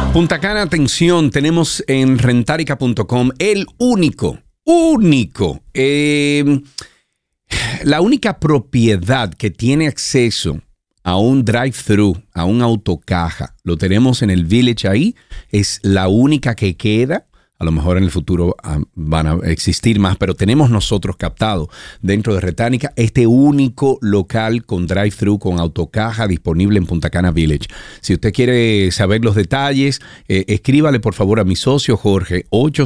Punta Cana, atención, tenemos en rentarica.com el la única propiedad que tiene acceso a un drive-thru, a un autocaja. Lo tenemos en el Village ahí, es la única que queda. A lo mejor en el futuro van a existir más, pero tenemos nosotros captado dentro de Rentánica este único local con drive-thru, con autocaja disponible en Punta Cana Village. Si usted quiere saber los detalles, escríbale por favor a mi socio Jorge,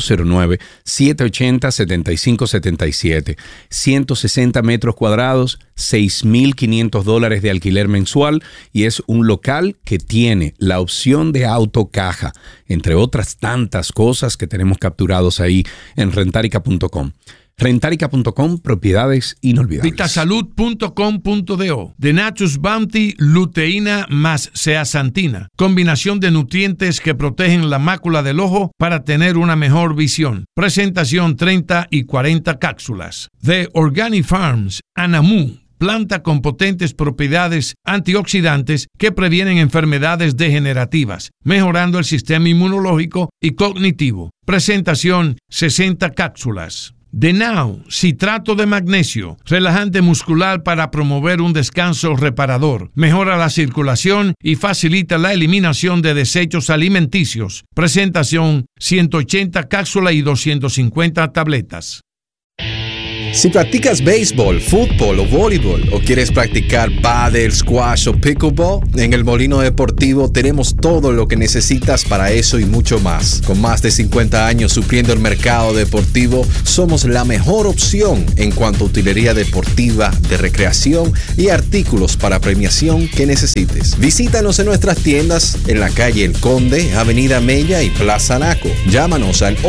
809-780-7577. 160 metros cuadrados, $6,500 de alquiler mensual y es un local que tiene la opción de autocaja, entre otras tantas cosas que tenemos capturados ahí en rentarica.com. Rentarica.com, propiedades inolvidables. Vitasalud.com.do. De Nature's Bounty, luteína más zeaxantina. Combinación de nutrientes que protegen la mácula del ojo para tener una mejor visión. Presentación 30 y 40 cápsulas. De Organic Farms, Anamu. Planta con potentes propiedades antioxidantes que previenen enfermedades degenerativas, mejorando el sistema inmunológico y cognitivo. Presentación 60 cápsulas. De Now, citrato de magnesio, relajante muscular para promover un descanso reparador, mejora la circulación y facilita la eliminación de desechos alimenticios. Presentación 180 cápsulas y 250 tabletas. Si practicas béisbol, fútbol o voleibol o quieres practicar pádel, squash o pickleball, en el Molino Deportivo tenemos todo lo que necesitas para eso y mucho más. Con más de 50 años supliendo el mercado deportivo, somos la mejor opción en cuanto a utilería deportiva, de recreación y artículos para premiación que necesites. Visítanos en nuestras tiendas en la calle El Conde, Avenida Mella y Plaza Naco. Llámanos al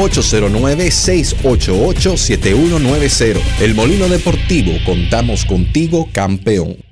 809-688-7190. El Molino Deportivo, contamos contigo, campeón.